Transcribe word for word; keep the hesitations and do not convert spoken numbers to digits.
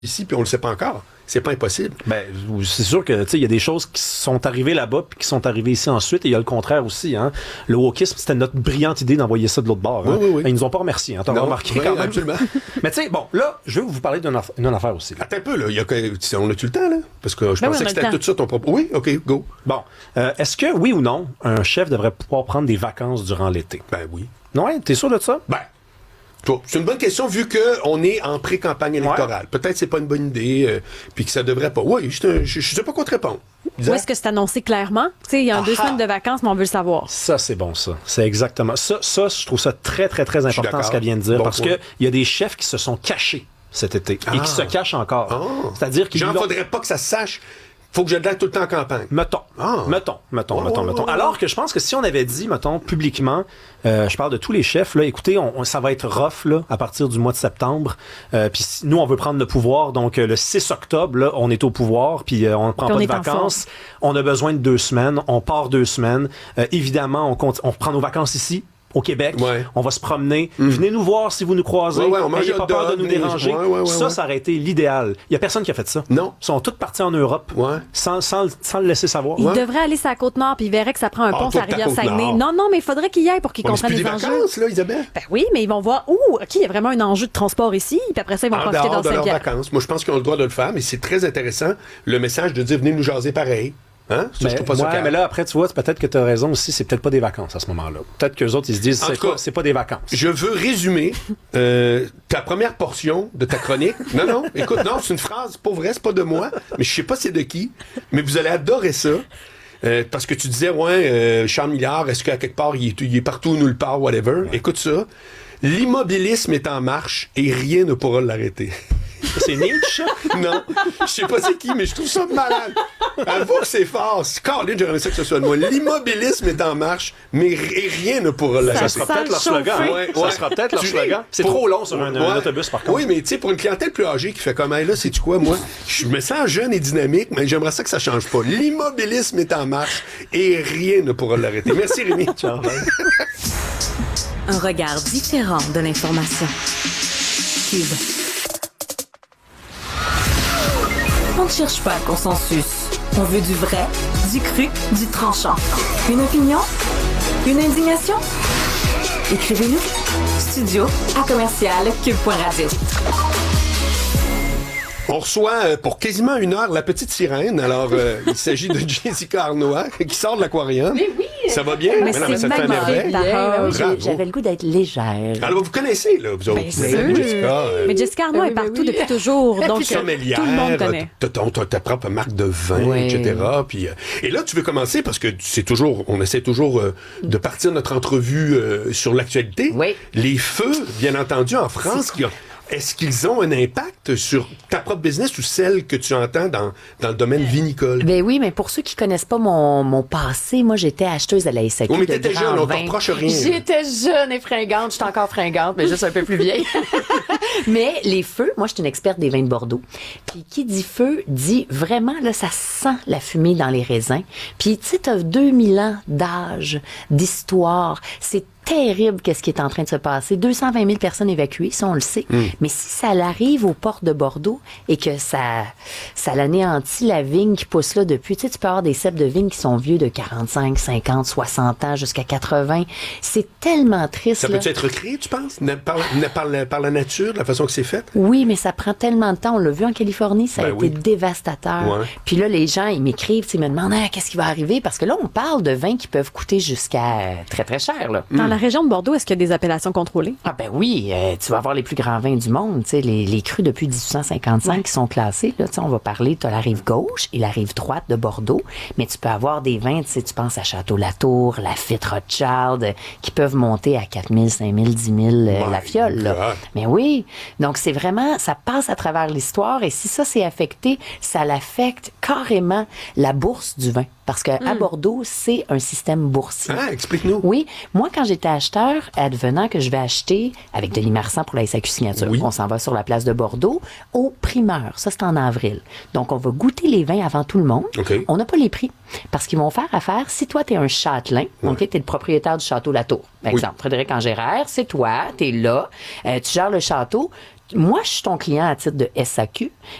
ici, puis on le sait pas encore. C'est pas impossible. Ben, c'est sûr que, tu sais, il y a des choses qui sont arrivées là-bas puis qui sont arrivées ici ensuite, et il y a le contraire aussi, hein. Le wokisme, c'était notre brillante idée d'envoyer ça de l'autre bord, hein. Oui, oui, oui. Ils nous ont pas remercié, hein. T'as non, remarqué oui, quand même. Absolument. Mais tu sais, bon, là, je vais vous parler d'une affaire, d'une affaire aussi. Là. Attends un peu, là. Il y a, on a-tu le temps, là? Parce que je ben pensais oui, que c'était tout ça ton propos. Oui, OK, go. Bon. Euh, est-ce que, oui ou non, un chef devrait pouvoir prendre des vacances durant l'été? Ben oui. Non, ouais, t'es sûr de ça? Ben. C'est une bonne question vu qu'on est en pré-campagne électorale. Ouais. Peut-être que c'est pas une bonne idée, euh, puis que ça devrait pas. Oui, je ne sais pas quoi te répondre. Où est-ce que c'est annoncé clairement? Tu sais, il y a deux semaines de vacances, mais on veut le savoir. Ça, c'est bon, ça. C'est exactement. Ça, ça, je trouve ça très, très, très important, ce qu'elle vient de dire, bon parce qu'il y a des chefs qui se sont cachés cet été ah. et qui se cachent encore. Ah. C'est-à-dire qu'il ne faudrait pas que ça se sache. Faut que je l'aide tout le temps en campagne. Mettons, ah. mettons, mettons, oh, mettons, mettons. Alors que je pense que si on avait dit, mettons, publiquement, euh, je parle de tous les chefs, là, écoutez, on, on, ça va être rough, là, à partir du mois de septembre. Euh, puis nous, on veut prendre le pouvoir. Donc, euh, le six octobre, là, on est au pouvoir, puis euh, on ne prend puis pas on de vacances. On a besoin de deux semaines. On part deux semaines. Euh, évidemment, on, compte, on prend nos vacances ici. Au Québec, ouais. On va se promener. Mm. Venez nous voir si vous nous croisez. Ouais, ouais, n'ayez pas peur de nous déranger. Ouais, ouais, ça, ouais. ça aurait été l'idéal. Il n'y a personne qui a fait ça. Non. Ils sont tous partis en Europe ouais. sans, sans, sans le laisser savoir. Il ouais. devrait aller sur la Côte-Nord puis il verrait que ça prend un pont ah, sur la rivière Saguenay. Non, non, mais il faudrait qu'il y aille pour qu'ils ouais, comprennent les enjeux. Vacances, là, Isabelle. Ben oui, mais ils vont voir, ouh, OK, il y a vraiment un enjeu de transport ici, puis après ça, ils vont en profiter dans de leurs Saint-Pierre. vacances. Moi, je pense qu'ils ont le droit de le faire, mais c'est très intéressant, le message de dire venez nous jaser pareil. Hein? Ça, mais, je trouve pas ouais, ça mais là, après, tu vois, peut-être que tu as raison aussi, c'est peut-être pas des vacances à ce moment-là. Peut-être qu'eux autres, ils se disent, c'est pas, c'est pas des vacances. Je veux résumer euh, ta première portion de ta chronique. Non, non, écoute, non, c'est une phrase, pour vrai, c'est pas de moi, mais je sais pas c'est de qui, mais vous allez adorer ça. Euh, parce que tu disais, ouais, euh, Charles Milliard, est-ce qu'à quelque part, il est, il est partout, nulle part, whatever. Ouais. Écoute ça. L'immobilisme est en marche et rien ne pourra l'arrêter. C'est Nietzsche? Non. Je sais pas c'est qui, mais je trouve ça malade. Avoue que c'est fort. Caroline, j'aimerais ça que ce soit de moi. L'immobilisme est en marche, mais rien ne pourra l'arrêter. Ça sera peut-être leur slogan. Ouais, ouais. Ça sera peut-être leur slogan. C'est pour... trop long sur un, ouais. un autobus, par contre. Oui, mais tu sais, pour une clientèle plus âgée qui fait comme, hey, là, sais-tu quoi, moi, je me sens jeune et dynamique, mais j'aimerais ça que ça change pas. L'immobilisme est en marche et rien ne pourra l'arrêter. Merci, Rémi. Ciao. Un regard différent de l'information. Cube. On ne cherche pas le consensus. On veut du vrai, du cru, du tranchant. Une opinion? Une indignation? Écrivez-nous. Studio à commercial cube point radio. On reçoit euh, pour quasiment une heure la petite sirène. Alors, euh, il s'agit de Jessica Arnois qui sort de l'aquarium. Mais oui! Ça va bien? Mais, mais non, c'est mais ça te fait merveille. Ah, oui, j'avais le goût d'être légère. Alors, vous connaissez, là, vous autres. Bien sûr. Jessica, euh... Mais Jessica Arnois est partout oui. depuis toujours. Donc, sommelière, tout le monde connaît. T'as ta, ta propre marque de vin, oui. et cetera. Puis, euh, et là, tu veux commencer parce que c'est toujours, on essaie toujours euh, de partir notre entrevue euh, sur l'actualité. Oui. Les feux, bien entendu, en France, qui ont... Est-ce qu'ils ont un impact sur ta propre business ou celle que tu entends dans, dans le domaine vinicole? Ben oui, mais pour ceux qui connaissent pas mon, mon passé, moi, j'étais acheteuse à la S A Q. Oui, mais t'étais jeune, on t'en reproche rien. J'étais jeune et fringante. J'étais encore fringante, mais juste un peu plus vieille. Mais les feux, moi, je suis une experte des vins de Bordeaux. Puis qui dit feu, dit vraiment, là, ça sent la fumée dans les raisins. Puis, tu sais, t'as deux mille ans d'âge, d'histoire. C'est terrible qu'est-ce qui est en train de se passer. deux cent vingt mille personnes évacuées, ça on le sait. Mm. Mais si ça arrive aux portes de Bordeaux et que ça, ça l'anéantit la vigne qui pousse là depuis, tu sais, tu peux avoir des cèpes de vigne qui sont vieux de quarante-cinq, cinquante, soixante ans jusqu'à quatre-vingts. C'est tellement triste. Ça peut-tu être recréé, tu penses? Par, par, la, par la nature, de la façon que c'est fait? Oui, mais ça prend tellement de temps. On l'a vu en Californie, ça ben a oui. été dévastateur. Ouais. Puis là, les gens, ils m'écrivent, ils me demandent ah, qu'est-ce qui va arriver? Parce que là, on parle de vins qui peuvent coûter jusqu'à très, très cher. Là. Dans mm. la région de Bordeaux, est-ce qu'il y a des appellations contrôlées? Ah ben oui, euh, tu vas avoir les plus grands vins du monde, tu sais, les, les crus depuis dix-huit cent cinquante-cinq ouais. qui sont classés. Là, tu sais, on va parler, tu as la rive gauche et la rive droite de Bordeaux, mais tu peux avoir des vins, tu sais, tu penses à Château-Latour, Lafite Rothschild, euh, qui peuvent monter à quatre mille, cinq mille, dix mille euh, la fiole. Là. Mais oui, donc c'est vraiment, ça passe à travers l'histoire et si ça c'est affecté, ça l'affecte carrément la bourse du vin. Parce qu'à mm. Bordeaux, c'est un système boursier. Ah, explique-nous. Oui. Moi, quand j'étais acheteur, advenant que je vais acheter avec Denis Marsan pour la S A Q Signature, oui. on s'en va sur la place de Bordeaux, au primeur. Ça, c'est en avril. Donc, on va goûter les vins avant tout le monde. Okay. On n'a pas les prix. Parce qu'ils vont faire affaire, si toi, tu es un châtelain, ouais. okay, tu es le propriétaire du château Latour, par exemple, oui. Frédéric Angéraire, c'est toi, tu es là, euh, tu gères le château, moi, je suis ton client à titre de S A Q,